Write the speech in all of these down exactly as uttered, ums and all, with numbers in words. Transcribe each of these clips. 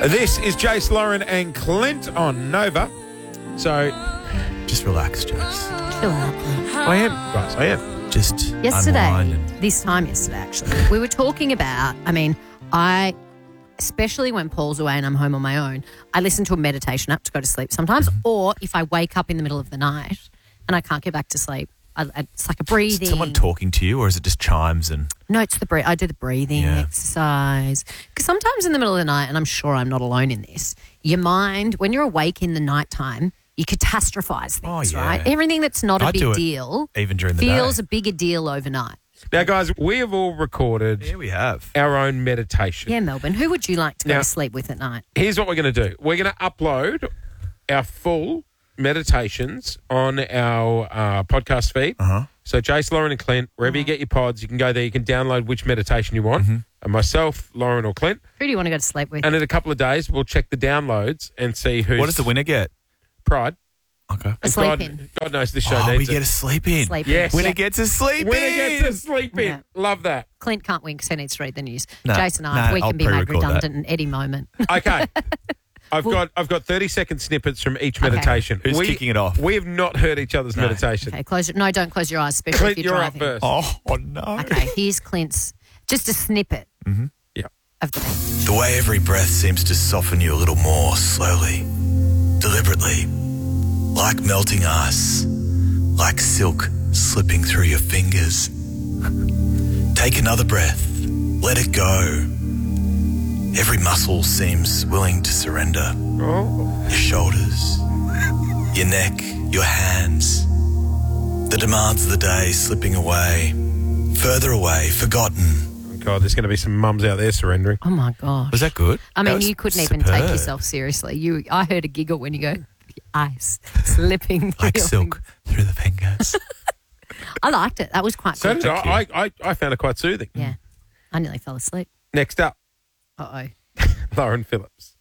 This is Jace, Lauren and Clint on Nova. So, Just relax, Jace. Chill out. I am, guys, I am. Just Yesterday, unwind and- this time yesterday actually, we were talking about, I mean, I, especially when Paul's away and I'm home on my own, I listen to a meditation app to go to sleep sometimes, Mm-hmm. or if I wake up in the middle of the night and I can't get back to sleep, I, I, it's like a breathing. Is someone talking to you, or is it just chimes and... No, it's the breath. I do the breathing Yeah. exercise. Because sometimes in the middle of the night, and I'm sure I'm not alone in this, your mind, when you're awake in the nighttime, you catastrophize things, Oh, yeah. right? Everything that's not a I big do it deal even during the feels day. a bigger deal overnight. Now, guys, we have all recorded Yeah, we have. our own meditation. Yeah, Melbourne, who would you like to go Now- to sleep with at night? Here's what we're going to do. We're going to upload our full meditations on our uh, podcast feed. Uh-huh. So, Jace, Lauren and Clint, wherever you get your pods, you can go there. You can download which meditation you want. And myself, Lauren or Clint. Who do you want to go to sleep with? And in a couple of days, we'll check the downloads and see who's What does the winner get? Pride. Okay. A sleep God, in. God knows this show Oh, we needs get it. a sleep in. Sleep Yes. in. Winner Yeah. gets a sleep Winner in. gets to sleep in. Yeah. Love that. Clint can't win because he needs to read the news. No, Jason and I, no, we I'll can be made pre-record that. redundant at any moment. Okay. I've got I've got thirty second snippets from each Okay. meditation. Who's we, kicking it off? We have not heard each other's No. meditation. Okay, close it. No, don't close your eyes, especially Clint, if you're you're up driving. first. Oh, oh, no. Okay, here's Clint's, just a snippet Yeah. of the day. The way every breath seems to soften you a little more slowly, deliberately, like melting ice, like silk slipping through your fingers. Take another breath, let it go. Every muscle seems willing to surrender. Oh. Your shoulders, your neck, your hands. The demands of the day slipping away, further away, forgotten. God, there's going to be some mums out there surrendering. Oh my gosh. Was that good? I That mean, was you couldn't even take superb. yourself seriously. You, I heard a giggle when you go, ice slipping through Like your silk through the fingers. fingers. I liked it. That was quite So good. did I, I, I, I found it quite soothing. Yeah. I nearly fell asleep. Next up, Uh-oh. Lauren Phillips.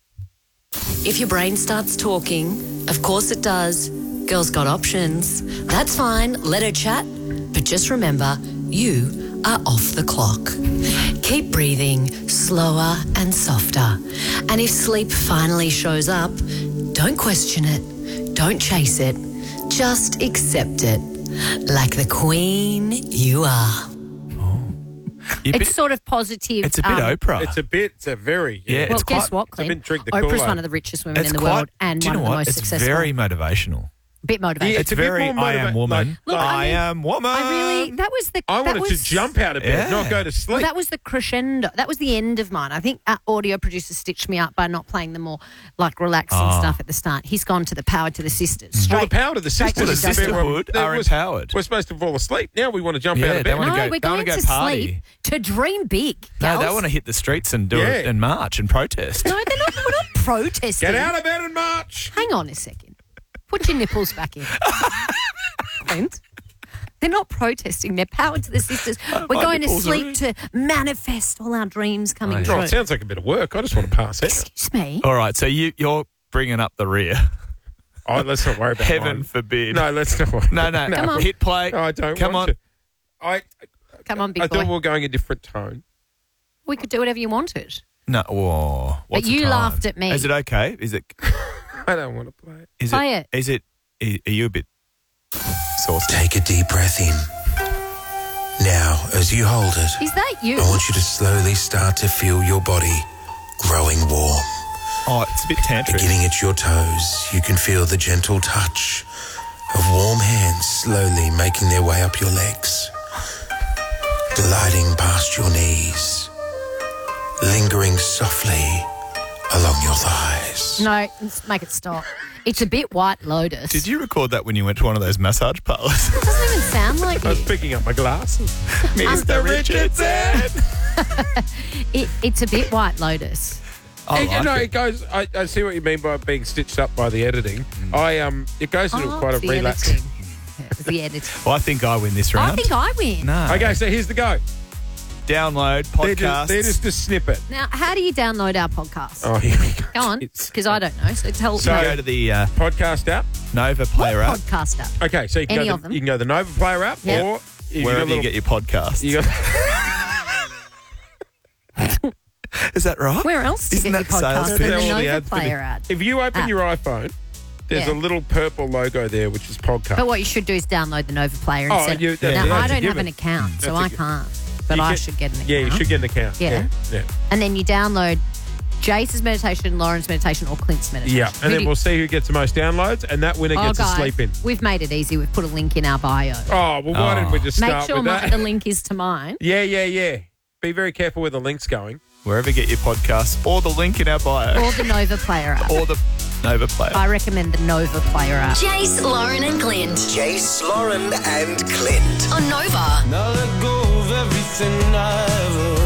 If your brain starts talking, of course it does. Girl's got options. That's fine. Let her chat. But just remember, you are off the clock. Keep breathing slower and softer. And if sleep finally shows up, don't question it. Don't chase it. Just accept it. Like the queen you are. You're a It's bit- sort of positive. it's a bit um, Oprah. It's a bit, it's a very... Yeah, Well, it's guess quite- what, it's a bit Clint? drink the Oprah's Kool-Aid. one of the richest women It's in the quite- world and do you one know of the what? most It's successful. very motivational. bit motivating. Yeah, It's, a bit very more I am motiva- woman. like- Look, I, I mean, am woman. I really, that was the. I that wanted was, to jump out of bed, Yeah. not go to sleep. Well, that was the crescendo. That was the end of mine. I think our audio producer stitched me up by not playing the more like relaxing Oh. stuff at the start. He's gone to the power to the sisters. well, Straight. the power to the straight sisters. to is the the bit where- sisterhood there are was- empowered. We're supposed to fall asleep. Now we want to jump Yeah, out of they bed. wanna no, go- we're they going wanna go to party. sleep to dream big. No, gals. they want to hit the streets and do Yeah. it and march and protest. No, they're not. We're not protesting. Get out of bed and march. Hang on a second. Put your nipples back in. Clint. They're not protesting. They're power to the sisters. We're my going to nipples are sleep to manifest all our dreams coming Oh, yeah. true. Oh, it sounds like a bit of work. I just want to pass out. Excuse me. All right, so you, you're bringing up the rear. Oh, let's not worry about Heaven mine. forbid. No, let's not worry. no, no. Come on. Hit play. No, I don't Come want on. to. I, Come on, big I boy. thought we were going a different tone. We could do whatever you wanted. No. Whoa. What's the you time? laughed at me. Is it okay? Is it? I don't want to play it. Is Play it? Is it? Are you a bit saucy? Take a deep breath in. Now, as you hold it, Is that you? I want you to slowly start to feel your body growing warm. Oh, it's a bit tantric. Beginning at your toes, you can feel the gentle touch of warm hands slowly making their way up your legs, gliding past your knees, lingering softly along your thighs. No, let's make it stop. It's a bit White Lotus. Did you record that when you went to one of those massage parlours? It doesn't even sound like I was you. picking up my glasses. Mister Richardson. It, it's a bit White Lotus. I And, you like know, it. it goes. I, I see what you mean by being stitched up by the editing. I um, it goes into Oh, quite a the relaxed. editing. Yeah, it's the editing. Well, I think I win this round. I think I win. No. Okay, so here's the go. Download They're podcasts. just, they're just a snippet. Now, how do you download our podcast? Oh, here we go. Go on, It's- because I don't know. So tell So- me. Go to the uh, Podcast app. Nova What Player app. podcast app? Okay, so you can, Any go of the, them? you can go the Nova Player app, Yep. or if Wherever got a you get your podcasts. You got, Is that right? Where else do you Isn't get your that sales podcast pitch? than the They're all the Nova ads for the- Player ad? If you open app. your iPhone, there's Yeah. a little purple logo there, which is podcast. But what you should do is download the Nova Player Oh, instead. you- that's- now, yeah, I that's a don't have given. an account, so That's a I gi- can't. But You I get- should get an account. Yeah, you should get an account. Yeah. Yeah. Yeah. And then you download Jace's meditation, Lauren's meditation, or Clint's meditation. Yeah, Who and do then you- we'll see who gets the most downloads, and that winner Oh, gets guys, a sleep in. we've made it easy. We've put a link in our bio. Oh, well, why Oh. didn't we just Make start sure with my, that? the link is to mine. Yeah, yeah, yeah. Be very careful where the link's going. Wherever you get your podcasts, or the link in our bio, Or the Nova Player app. or the Nova Player. I recommend the Nova Player app. Jace, Lauren, and Clint Jace, Lauren, and Clint. on Nova. Now let go of everything I ever